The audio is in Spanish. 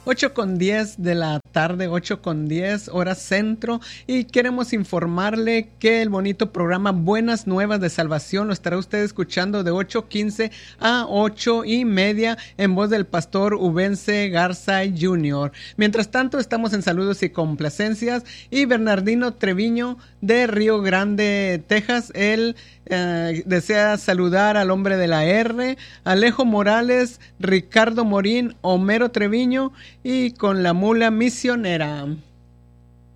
8:10 de la tarde, 8:10 hora centro, y queremos informarle que el bonito programa Buenas Nuevas de Salvación lo estará usted escuchando de 8:15 a 8:30 en voz del pastor Ubense Garzay Jr. Mientras tanto, estamos en saludos y complacencias, y Bernardino Treviño de Río Grande, Texas, él desea saludar al hombre de la R, Alejo Morales, Ricardo Morín, Homero Treviño y con la mula misionera.